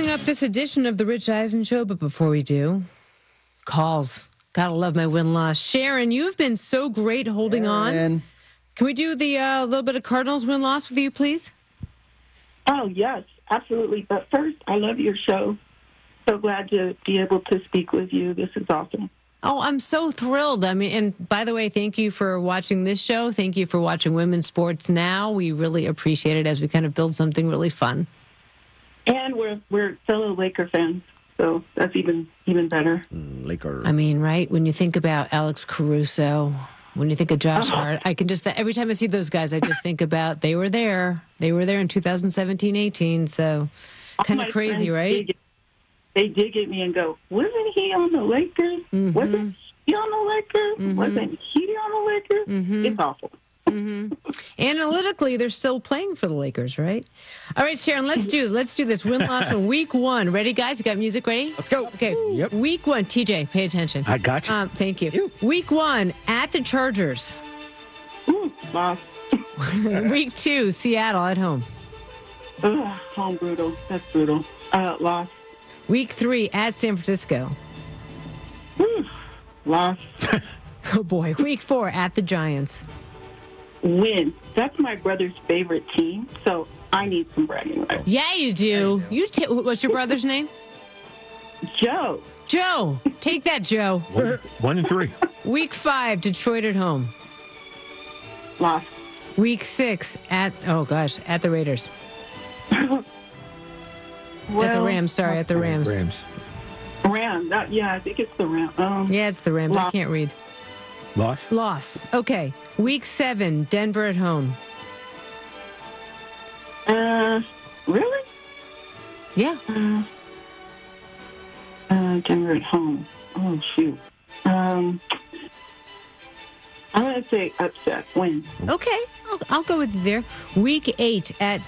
Wrapping up this edition of the Rich Eisen Show, but before we do, calls. Gotta love my win-loss. Sharon, you've been so great holding on. Can we do the little bit of Cardinals win-loss with you, please? Oh, yes, absolutely. But first, I love your show. So glad to be able to speak with you. This is awesome. Oh, I'm so thrilled. I mean, and by the way, thank you for watching this show. Thank you for watching Women's Sports Now. We really appreciate it as we kind of build something really fun. And we're fellow Laker fans, so that's even better. Laker. I mean, right? When you think about Alex Caruso, when you think of Josh Hart, I can just, every time I see those guys, I just think about they were there. They were there in 2017-18, so kind of crazy, right? They dig at me and go, wasn't he on the Lakers? Mm-hmm. Wasn't he on the Lakers? Mm-hmm. Wasn't he on the Lakers? Mm-hmm. It's awful. Mm-hmm. Analytically, they're still playing for the Lakers, right? All right, Sharon, let's do this win-loss from week one. Ready, guys? You got music ready? Let's go. Okay. Yep. Week one, TJ, pay attention. I got you. Thank you. Week one, at the Chargers. Loss. Week two, Seattle at home. Home brutal. That's brutal. Loss. Week three, at San Francisco. Loss. Oh, boy. Week four, at the Giants. Win. That's my brother's favorite team, so I need some bragging rights. Yeah, you do. What's your brother's name? Joe. Joe. Take that, Joe. 1 and 3. Week five, Detroit at home. Loss. Week six, at the Raiders. At the Rams, sorry, at the Rams. Rams. Yeah, I think it's the Rams. Yeah, it's the Rams. I can't read. Loss. Okay. Week seven, Denver at home. Really? Yeah. Denver at home. Oh, shoot. I'm going to say upset, win. Okay. I'll go with you there. Week eight, at